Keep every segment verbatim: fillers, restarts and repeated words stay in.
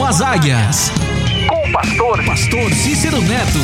com as águias. Com o pastor, pastor Cícero Neto.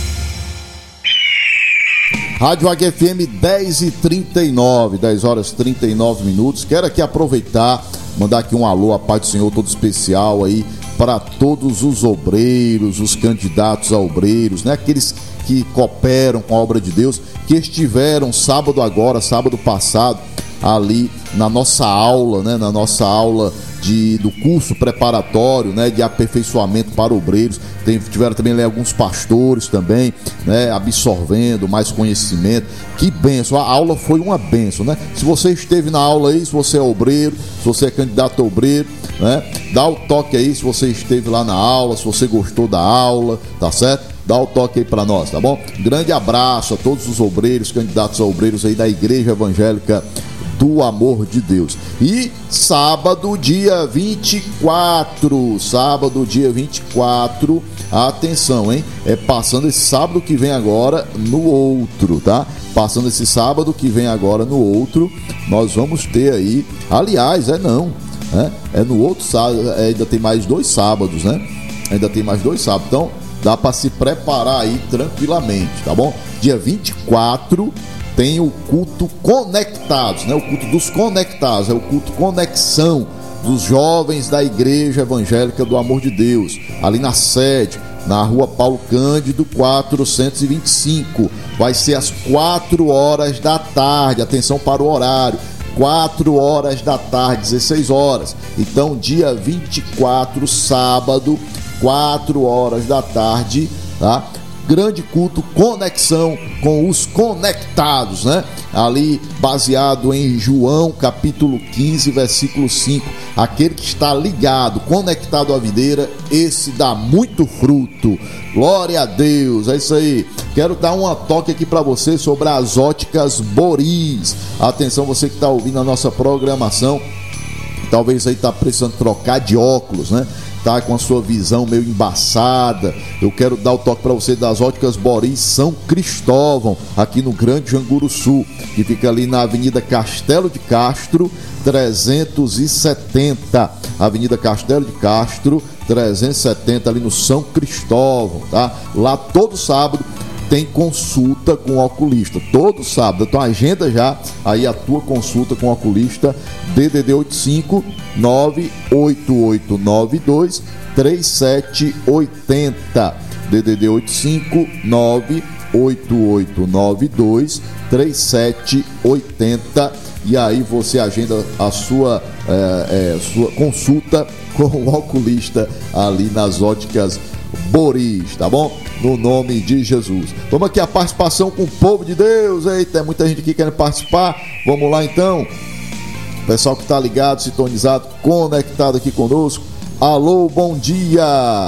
Rádio Águia F M dez e trinta e nove, dez horas e trinta e nove minutos. Quero aqui aproveitar, mandar aqui um alô, a paz do Senhor todo especial aí para todos os obreiros, os candidatos a obreiros, né? Aqueles que cooperam com a obra de Deus, que estiveram sábado agora, sábado passado, ali na nossa aula, né? Na nossa aula de, do curso preparatório, né? De aperfeiçoamento para obreiros. Tem, tiveram também ali alguns pastores também, né? Absorvendo mais conhecimento. Que bênção, a aula foi uma bênção, né? Se você esteve na aula aí, se você é obreiro, se você é candidato a obreiro, né? Dá o toque aí se você esteve lá na aula, se você gostou da aula, tá certo? Dá o toque aí pra nós, tá bom? Grande abraço a todos os obreiros, candidatos a obreiros aí da Igreja Evangélica do Amor de Deus. E sábado, dia vinte e quatro, sábado, dia vinte e quatro, atenção, hein? É passando esse sábado que vem agora no outro, tá? Passando esse sábado que vem agora no outro, nós vamos ter aí, aliás, é não, né? É no outro sábado, ainda tem mais dois sábados, né? Ainda tem mais dois sábados, então dá para se preparar aí tranquilamente, tá bom? Dia vinte e quatro tem o culto Conectados, né? O culto dos Conectados, é o culto Conexão dos jovens da Igreja Evangélica do Amor de Deus, ali na sede, na rua Paulo Cândido, quatrocentos e vinte e cinco. Vai ser às quatro horas da tarde, atenção para o horário, quatro horas da tarde, dezesseis horas. Então, dia vinte e quatro, sábado, quatro horas da tarde, tá? Grande culto, conexão com os conectados, né? Ali baseado em João capítulo quinze, versículo cinco. Aquele que está ligado, conectado à videira, esse dá muito fruto. Glória a Deus, é isso aí. Quero dar um toque aqui para você sobre as óticas Boris. Atenção, você que está ouvindo a nossa programação, talvez aí está precisando trocar de óculos, né? Tá com a sua visão meio embaçada. Eu quero dar o toque para você das óticas Boris São Cristóvão, aqui no Grande Janguruçu, que fica ali na Avenida Castelo de Castro, trezentos e setenta. Avenida Castelo de Castro, trezentos e setenta, ali no São Cristóvão, tá? Lá todo sábado tem consulta com o oculista, todo sábado. Então agenda já aí a tua consulta com o oculista. D D D oito cinco, nove oito oito nove dois, três sete oito zero. D D D oito cinco, nove oito oito nove dois, três sete oito zero. E aí você agenda a sua, é, é, sua consulta com o oculista ali nas óticas Boris, tá bom? No nome de Jesus. Vamos aqui a participação com o povo de Deus. Eita, tem muita gente aqui querendo participar. Vamos lá então. Pessoal que tá ligado, sintonizado, conectado aqui conosco. Alô, bom dia.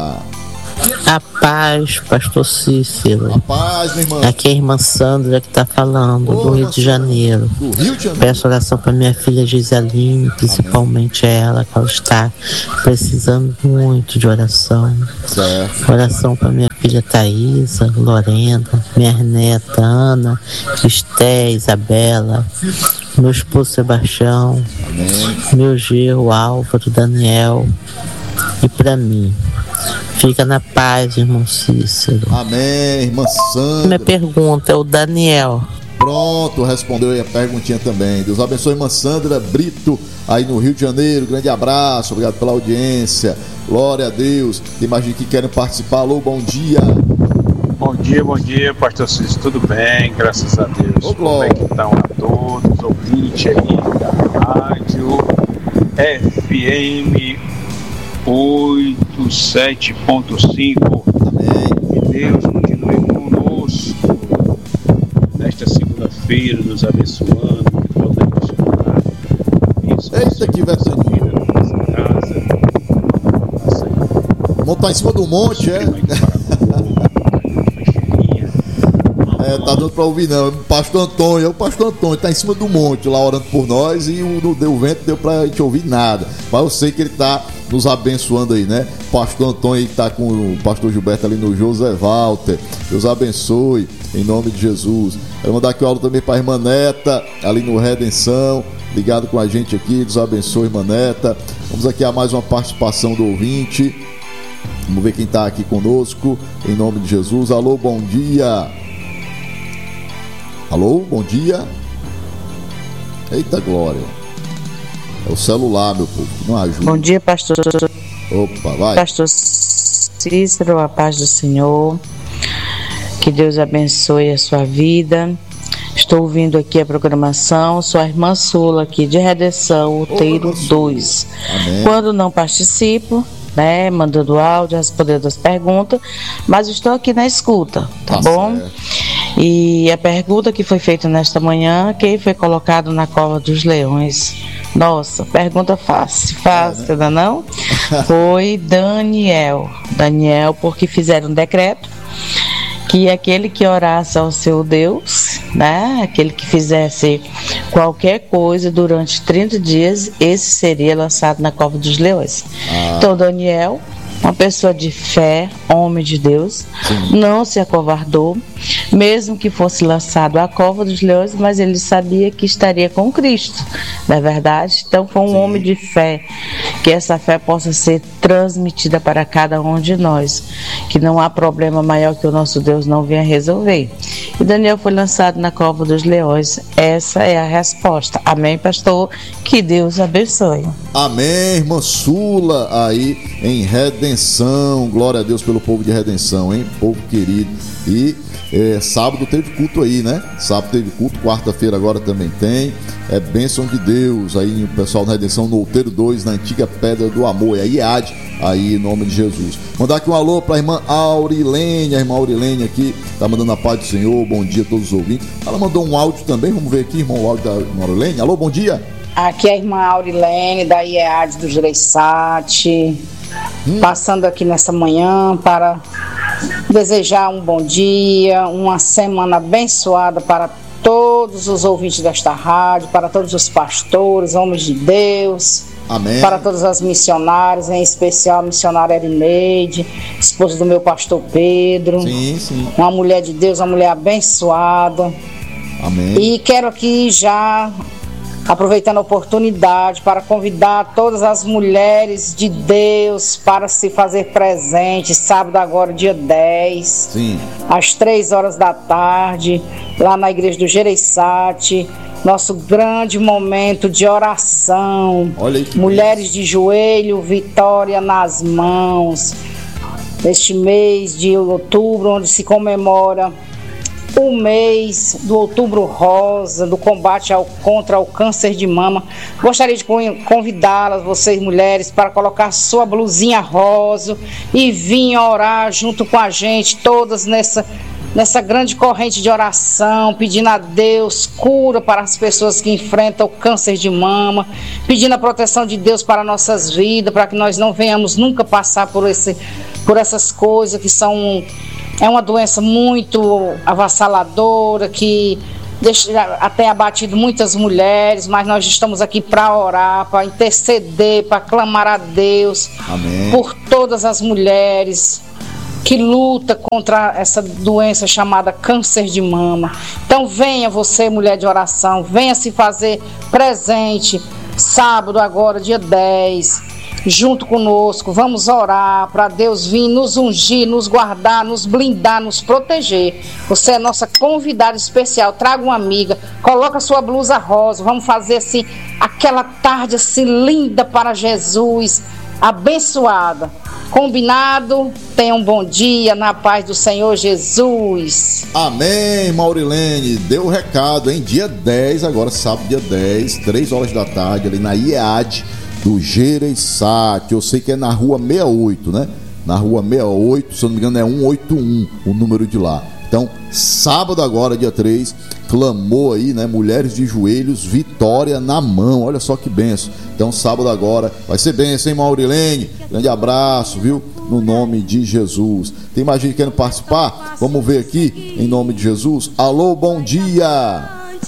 A paz, pastor Cícero. A paz, minha irmã. Aqui é a irmã Sandra que tá falando, Ô, do Rio de Janeiro. Do Rio de Janeiro. Peço oração para minha filha Giseline, principalmente ela, que ela está precisando muito de oração. Certo. Oração para minha filha Thaisa, Lorena, minha neta Ana, Esté, Isabela, meu esposo Sebastião, Amém. meu genro Álvaro, Daniel, e para mim. Fica na paz, irmão Cícero. Amém, irmã Sandra. Minha pergunta é o Daniel. Pronto, respondeu aí a perguntinha também. Deus abençoe, irmã Sandra Brito, aí no Rio de Janeiro. Grande abraço, obrigado pela audiência. Glória a Deus. Tem mais gente que querem participar. Alô, bom dia. Bom dia, bom dia, pastor Cícero. Tudo bem, graças a Deus. Ô, Como é que estão a todos, ouvintes aí da rádio F M oitenta e sete ponto cinco. Amém. Que Deus continue conosco nesta segunda-feira, nos abençoando, que podemos escutar isso. Eita, que vetaninha. Montar em cima do monte, é? É, tá dando pra ouvir não. O pastor Antônio, é o pastor Antônio, tá em cima do monte lá orando por nós e o, não deu vento, deu pra gente ouvir nada. Mas eu sei que ele tá nos abençoando aí, né? O pastor Antônio tá com o pastor Gilberto ali no José Walter. Deus abençoe, em nome de Jesus. Quero mandar aqui o áudio também pra irmã Neta, ali no Redenção, ligado com a gente aqui. Deus abençoe, irmã Neta. Vamos aqui a mais uma participação do ouvinte. Vamos ver quem está aqui conosco, em nome de Jesus. Alô, bom dia. Alô, bom dia. Eita glória. É o celular, meu povo, que não ajuda. Bom dia, pastor. Opa, vai. Pastor Cícero, a paz do Senhor. Que Deus abençoe a sua vida. Estou ouvindo aqui a programação. Sou a irmã Sula aqui de Redenção, Outeiro dois. Amém. Quando não participo, né, mandando áudio, respondendo as perguntas, mas estou aqui na escuta, tá, tá bom? Certo. E a pergunta que foi feita nesta manhã, quem foi colocado na cova dos leões? Nossa, pergunta fácil, fácil, é, né? Não? Foi Daniel. Daniel, porque fizeram um decreto que aquele que orasse ao seu Deus, né, aquele que fizesse qualquer coisa durante trinta dias, esse seria lançado na cova dos leões. Ah. Então Daniel, uma pessoa de fé, homem de Deus, sim, não se acovardou, mesmo que fosse lançado à cova dos leões, mas ele sabia que estaria com Cristo, não é verdade? Então foi um sim, homem de fé, que essa fé possa ser transmitida para cada um de nós, que não há problema maior que o nosso Deus não venha resolver. E Daniel foi lançado na cova dos leões. Essa é a resposta. Amém, pastor? Que Deus abençoe. Amém, irmã Sula, aí em Redenção. Glória a Deus pelo povo de Redenção, hein? Povo querido. E é, sábado teve culto aí, né? Sábado teve culto, quarta-feira agora também tem. É bênção de Deus aí, o pessoal da Redenção no Outeiro dois, na antiga Pedra do Amor. É a I A D, aí em nome de Jesus. Mandar aqui um alô para a irmã Aurilene, a irmã Aurilene aqui, tá mandando a paz do Senhor, bom dia a todos os ouvintes. Ela mandou um áudio também, vamos ver aqui, irmão, o áudio da irmã Aurilene. Alô, bom dia. Aqui é a irmã Aurilene, da I A D do Jureissati, hum. passando aqui nessa manhã para desejar um bom dia, uma semana abençoada para todos os ouvintes desta rádio, para todos os pastores, homens de Deus. Amém. Para todas as missionárias, em especial a missionária Erineide, esposa do meu pastor Pedro. Sim, sim. Uma mulher de Deus, uma mulher abençoada. Amém. E quero aqui já, aproveitando a oportunidade, para convidar todas as mulheres de Deus para se fazer presente, sábado agora, dia dez, sim, às três horas da tarde, lá na igreja do Jureissati, nosso grande momento de oração. Olha aí que mulheres bem. De joelho, vitória nas mãos, neste mês de outubro, onde se comemora o mês do Outubro Rosa, do combate ao, contra o câncer de mama. Gostaria de convidá-las, vocês mulheres, para colocar sua blusinha rosa e vir orar junto com a gente, todas nessa, nessa grande corrente de oração, pedindo a Deus cura para as pessoas que enfrentam o câncer de mama, pedindo a proteção de Deus para nossas vidas, para que nós não venhamos nunca passar por, esse, por essas coisas que são... É uma doença muito avassaladora, que deixa, até abatido muitas mulheres, mas nós estamos aqui para orar, para interceder, para clamar a Deus. Amém. Por todas as mulheres que lutam contra essa doença chamada câncer de mama. Então venha você, mulher de oração, venha se fazer presente, sábado agora, dia dez, junto conosco. Vamos orar para Deus vir nos ungir, nos guardar, nos blindar, nos proteger. Você é nossa convidada especial. Traga uma amiga, coloca sua blusa rosa. Vamos fazer assim aquela tarde assim linda para Jesus, abençoada. Combinado? Tenha um bom dia na paz do Senhor Jesus. Amém, Maurilene. Deu o recado, hein? Dia dez, agora sábado, dia dez, três horas da tarde, ali na I A D do Jureissati. Eu sei que é na rua sessenta e oito, né? Na rua sessenta e oito, se eu não me engano é cento e oitenta e um o número de lá. Então, sábado agora, dia três, clamou aí, né? Mulheres de joelhos, vitória na mão. Olha só que benção. Então, sábado agora vai ser benção, hein, Maurilene? Grande abraço, viu? No nome de Jesus. Tem mais gente querendo participar? Vamos ver aqui, em nome de Jesus. Alô, bom dia!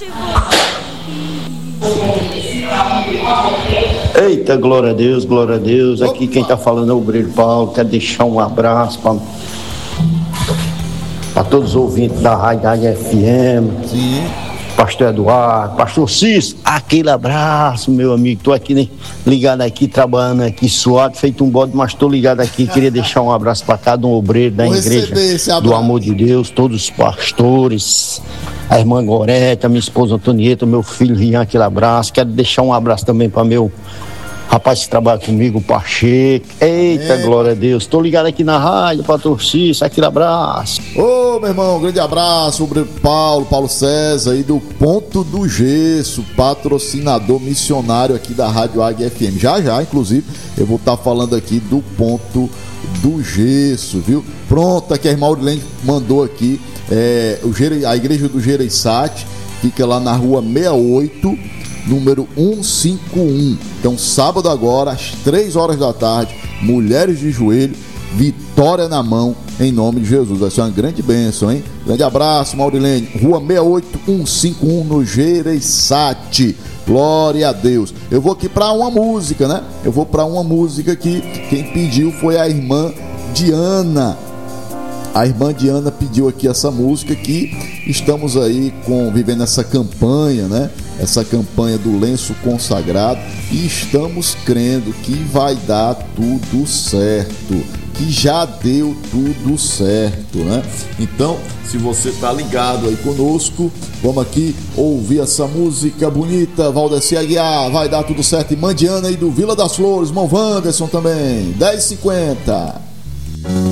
Eita, glória a Deus, glória a Deus. Aqui quem está falando é o Obreiro Paulo. Quero deixar um abraço para para todos os ouvintes da Rádio F M. Sim. pastor Eduardo, pastor Cis, aquele abraço, meu amigo. Tô aqui, né, ligado aqui, trabalhando aqui, suado, feito um bode, mas tô ligado aqui. Queria deixar um abraço para cada um obreiro da Vou igreja do amor de Deus, todos os pastores, a irmã Gorete, a minha esposa Antonieta, meu filho Rian, aquele abraço. Quero deixar um abraço também para meu rapaz que trabalha comigo, o Pacheco. Eita, é. Glória a Deus. Tô ligado aqui na rádio pra torcer, aquele abraço. Ô, meu irmão, um grande abraço, o Paulo, Paulo César aí do Ponto do Gesso, patrocinador missionário aqui da Rádio Águia F M. Já, já, inclusive, eu vou estar tá falando aqui do Ponto do Gesso, viu? Pronto, aqui a irmã Aurilene mandou aqui, é, o Gere, a igreja do Gereissati fica lá na rua sessenta e oito, número cento e cinquenta e um. Então, sábado agora, às três horas da tarde, mulheres de joelho, vitória na mão, em nome de Jesus. Vai ser uma grande bênção, hein? Grande abraço, Maurilene. Rua sessenta e oito, cento e cinquenta e um, no Gereissati. Glória a Deus. Eu vou aqui para uma música, né? Eu vou para uma música que quem pediu foi a irmã Diana. A irmã Diana pediu aqui essa música, que estamos aí com, vivendo essa campanha, né? Essa campanha do lenço consagrado, e estamos crendo que vai dar tudo certo, que já deu tudo certo, né? Então, se você tá ligado aí conosco, vamos aqui ouvir essa música bonita, Valdeci Aguiar, vai dar tudo certo. E Irmã Diana aí do Vila das Flores, irmão Wanderson também, dez e cinquenta.